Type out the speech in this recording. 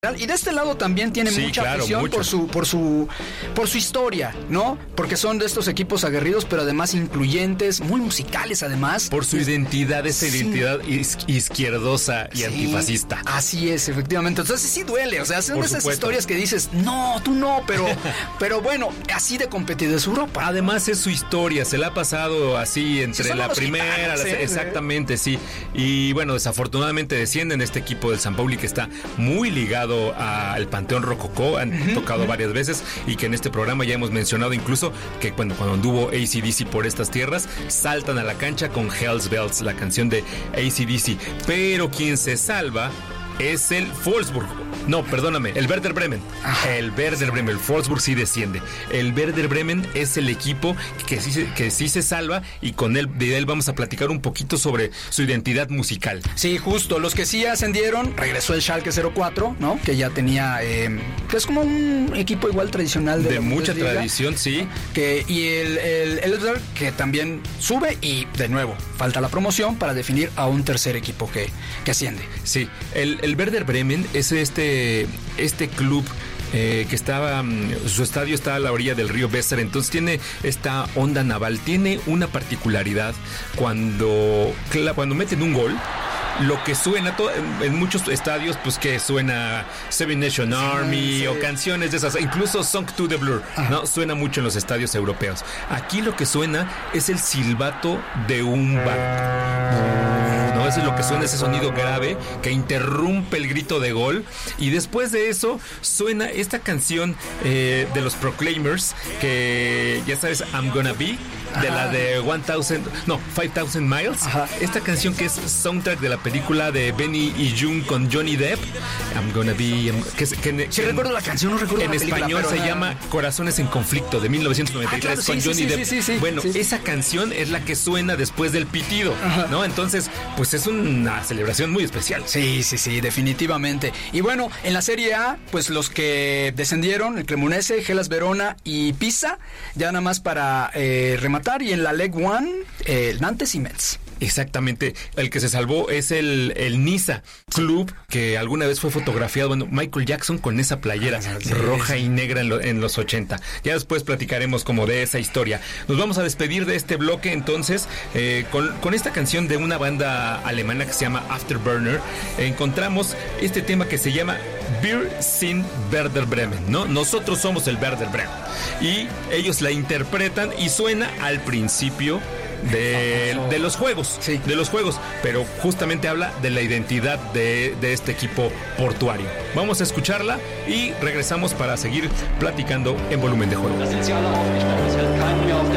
Y de este lado también tiene mucha afición por su historia, ¿no? Porque son de estos equipos aguerridos, pero además incluyentes, muy musicales además. Por su identidad, esa identidad izquierdosa y antifascista. Así es, efectivamente. Entonces sí duele, o sea, son de esas historias que dices, no, tú no, pero bueno, así de competido es Europa. Además es su historia, se la ha pasado así entre la primera, exactamente, sí. Y bueno, desafortunadamente descienden este equipo del San Pauli que está muy ligado al Panteón Rococó, han tocado varias veces y que en este programa ya hemos mencionado incluso que cuando anduvo AC/DC por estas tierras, saltan a la cancha con Hell's Bells, la canción de AC/DC. Pero quien se salva es el Wolfsburg. No, perdóname, el Werder Bremen. El Werder Bremen, el Wolfsburg sí desciende. El Werder Bremen es el equipo que sí se salva y de él vamos a platicar un poquito sobre su identidad musical. Sí, justo, los que sí ascendieron, regresó el Schalke 04, ¿no? Que ya tenía, que es como un equipo igual tradicional de mucha tradición, sí. Y el que también sube y de nuevo, falta la promoción para definir a un tercer equipo que asciende. Sí, el Werder Bremen es este club que estaba, su estadio está a la orilla del río Weser, entonces tiene esta onda naval, tiene una particularidad cuando meten un gol. Lo que suena en muchos estadios, pues que suena Seven Nation Army o canciones de esas, incluso Song to the Blur, ¿no? Suena mucho en los estadios europeos. Aquí lo que suena es el silbato de un barco. ¿No? Eso es lo que suena, ese sonido grave que interrumpe el grito de gol. Y después de eso suena esta canción de los Proclaimers, que ya sabes, I'm Gonna Be, de la de 5,000 Miles. Esta canción que es soundtrack de la película de Benny y June con Johnny Depp, I'm Gonna Be, sí, recuerdo la canción, no recuerdo en la película, español se llama Corazones en Conflicto, de 1993, con Johnny Depp. Bueno, esa canción es la que suena después del pitido, ¿no? Entonces, pues es una celebración muy especial. Sí, definitivamente. Y bueno, en la Serie A, pues los que descendieron, el Cremonese, Hellas Verona y Pisa, ya nada más para rematar. Y en la Leg One, Nantes y Metz. Exactamente, el que se salvó es el Niza Club, que alguna vez fue fotografiado, bueno, Michael Jackson con esa playera roja y negra en los 80. Ya después platicaremos como de esa historia. Nos vamos a despedir de este bloque entonces con esta canción de una banda alemana que se llama Afterburner. Encontramos este tema que se llama Wir sind Werder Bremen, ¿no? Nosotros somos el Werder Bremen. Y ellos la interpretan y suena al principio de los juegos, pero justamente habla de la identidad de este equipo portuario. Vamos a escucharla y regresamos para seguir platicando en Volumen de Juego.